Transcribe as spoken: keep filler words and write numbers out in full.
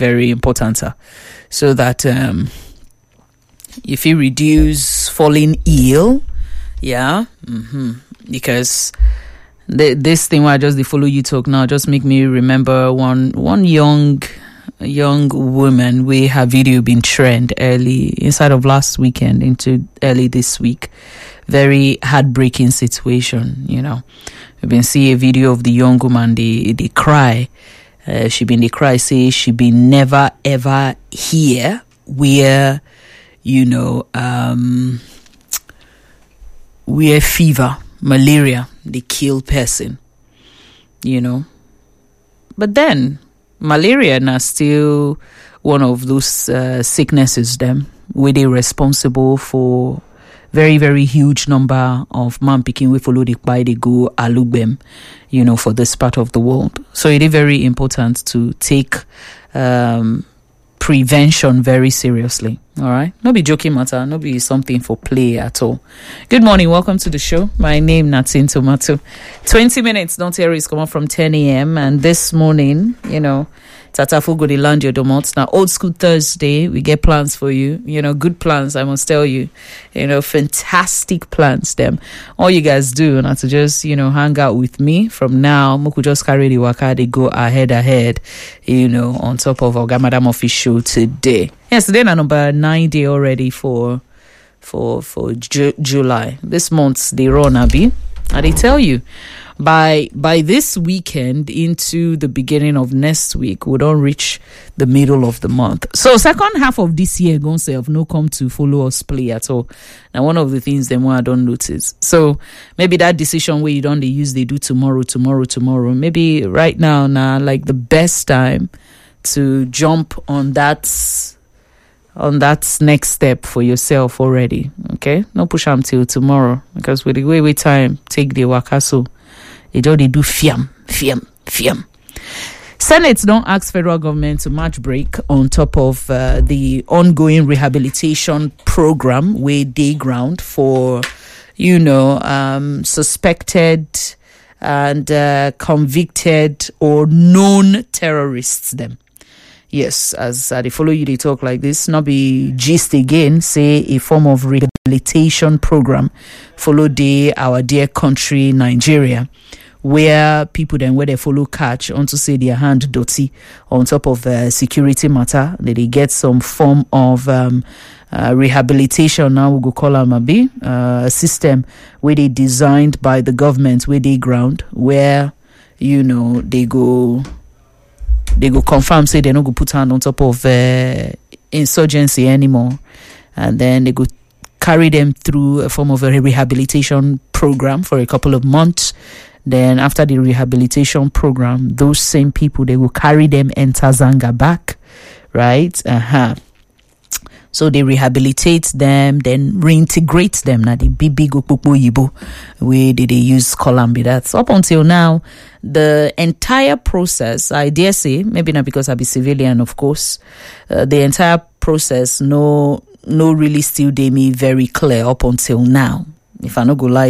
very important, uh, so that um, if you reduce falling ill, yeah, mm-hmm. because the, this thing where I just the follow you talk now just make me remember one one young young woman where her video been trend early inside of last weekend into early this week. Very heartbreaking situation, you know. We've been seeing a video of the young woman, they they cry. Uh, she been they cry, say she been never ever here where, you know, um, where fever, malaria, they kill person, you know. But then malaria now still one of those uh, sicknesses them where they responsible for very, very huge number of man picking we follow the by they go alubem, you know, for this part of the world. So it is very important to take um, prevention very seriously. All right, no be joking matter, no be something for play at all. Good morning, welcome to the show. My name Natin Tomato. Twenty minutes, don't hear is coming from ten a.m. and this morning, you know, Tatafo go the land your domot. Now, old school Thursday, we get plans for you. You know, good plans, I must tell you. You know, fantastic plans, them. All you guys do, not to just, you know, hang out with me from now. Moku just carry the waka, they go ahead, ahead, you know, on top of our Gamadam office show today. Yes, today na number nine day already for, for, for Ju- July. This month's they run, Abi. And they tell you, by by this weekend into the beginning of next week, we don't reach the middle of the month. So second half of this year, gonna say have no come to follow us play at all. Now one of the things them I don't notice. So maybe that decision where you don't they use they do tomorrow, tomorrow, tomorrow. Maybe right now, now like the best time to jump on that on that next step for yourself already. Okay, no push them till tomorrow because with the way we time take the wakaso. They do they do fiam, fiam, fiam. Senate don't ask federal government to match break on top of uh, the ongoing rehabilitation program where they ground for, you know, um, suspected and uh, convicted or known terrorists them. Yes, as uh, they follow you, they talk like this. Not be gist again, say a form of rehabilitation program follow the our dear country, Nigeria, where people then where they follow catch on to say their hand dirty on top of uh, security matter, that they get some form of um, uh, rehabilitation. Now we go call them a B, uh, a system where they designed by the government, where they ground, where, you know, they go, they go confirm, say they don't go put hand on top of uh, insurgency anymore. And then they go carry them through a form of a rehabilitation program for a couple of months. Then after the rehabilitation program, those same people, they will carry them enter Zanga back, right? Uh-huh. So they rehabilitate them, then reintegrate them. Now the big, big Okpokpo Yibo, where did they use Columbia? That's up until now. The entire process, I dare say, maybe not because I be civilian, of course, uh, the entire process, no, no really still they me very clear up until now. If I no go lie,